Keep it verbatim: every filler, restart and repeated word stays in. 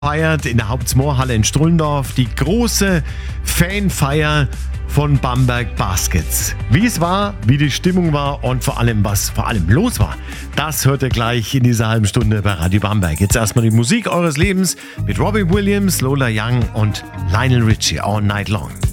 Feiert in der Hauptsmoorhalle in Strullendorf die große Fanfeier von Bamberg Baskets. Wie es war, wie die Stimmung war und vor allem, was vor allem los war, das hört ihr gleich in dieser halben Stunde bei Radio Bamberg. Jetzt erstmal die Musik eures Lebens mit Robbie Williams, Lola Young und Lionel Richie All Night Long.